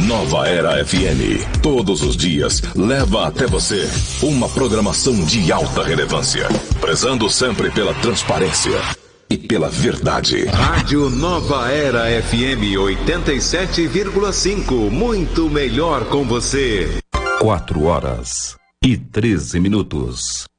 Nova Era FM, todos os dias, leva até você uma programação de alta relevância, prezando sempre pela transparência e pela verdade. Rádio Nova Era FM 87,5, muito melhor com você. 4 horas e 13 minutos.